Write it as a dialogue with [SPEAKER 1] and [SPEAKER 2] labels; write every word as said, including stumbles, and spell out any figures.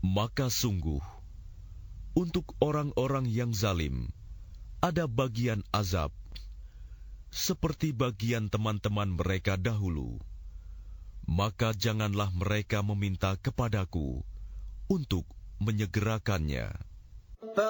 [SPEAKER 1] Maka sungguh, untuk orang-orang yang zalim, ada bagian azab, seperti bagian teman-teman mereka dahulu. Maka janganlah mereka meminta kepadaku untuk menyegerakannya.